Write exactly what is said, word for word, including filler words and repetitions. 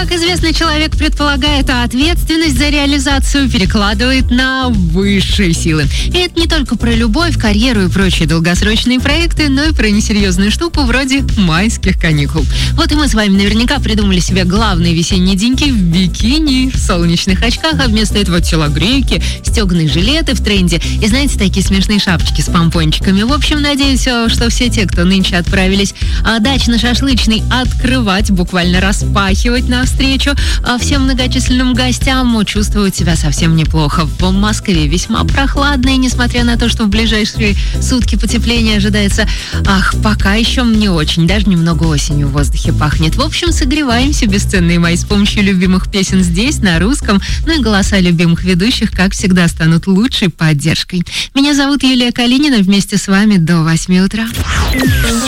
Как известно, человек предполагает, а ответственность за реализацию перекладывает на высшие силы. И это не только про любовь, карьеру и прочие долгосрочные проекты, но и про несерьезную штуку вроде майских каникул. Вот и мы с вами наверняка придумали себе главные весенние деньки в бикини, в солнечных очках, а вместо этого телогрейки, стеганые жилеты в тренде и, знаете, такие смешные шапочки с помпончиками. В общем, надеюсь, что все те, кто нынче отправились дачно-шашлычный открывать, буквально распахивать навстречу всем многочисленным гостям, чувствуют себя совсем неплохо. В Москве весьма прохладно, и несмотря на то, что в ближайшие сутки потепление ожидается, ах, пока еще не очень, даже немного осенью в воздухе пахнет. В общем, согреваемся, бесценные мои, с помощью любимых песен здесь, на русском, ну и голоса любимых ведущих, как всегда, станут лучшей поддержкой. Меня зовут Юлия Калинина, вместе с вами до восьми утра.